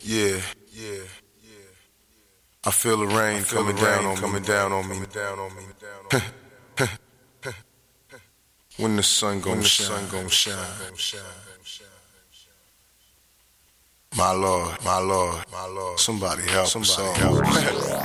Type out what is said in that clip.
Yeah, yeah, yeah. I feel the rain coming down on me. When the sun gon' shine. My Lord, somebody help us all.